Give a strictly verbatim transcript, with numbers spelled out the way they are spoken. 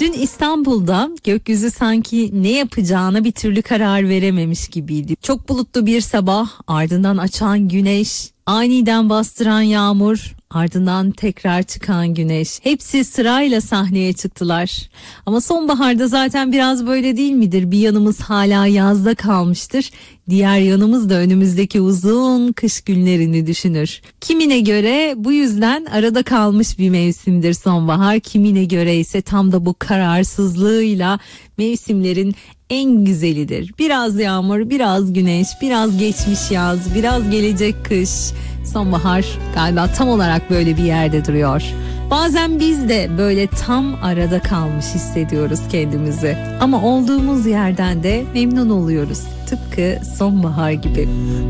Dün İstanbul'da gökyüzü sanki ne yapacağına bir türlü karar verememiş gibiydi. Çok bulutlu bir sabah, ardından açan güneş, aniden bastıran yağmur, ardından tekrar çıkan güneş. Hepsi sırayla sahneye çıktılar. Ama sonbaharda zaten biraz böyle değil midir? Bir yanımız hala yazda kalmıştır. Diğer yanımız da önümüzdeki uzun kış günlerini düşünür. Kimine göre bu yüzden arada kalmış bir mevsimdir sonbahar. Kimine göre ise tam da bu kararsızlığıyla mevsimlerin en güzelidir. Biraz yağmur, biraz güneş, biraz geçmiş yaz, biraz gelecek kış. Sonbahar galiba tam olarak böyle bir yerde duruyor. Bazen biz de böyle tam arada kalmış hissediyoruz kendimizi. Ama olduğumuz yerden de memnun oluyoruz. Tıpkı sonbahar gibi.